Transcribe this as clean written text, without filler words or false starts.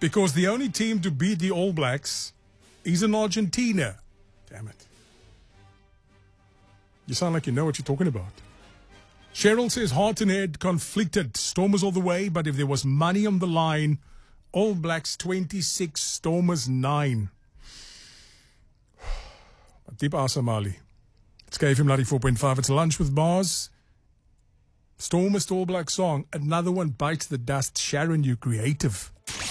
Because the only team to beat the All Blacks is in Argentina. Damn it. You sound like you know what you're talking about. Cheryl says, heart and head conflicted. Stormers all the way, but if there was money on the line, All Blacks 26, Stormers 9. Deep Asamali. It's KFM 94.5. It's Lunch with Bars. Stormers to All Black song. Another one bites the dust. Sharon, you creative.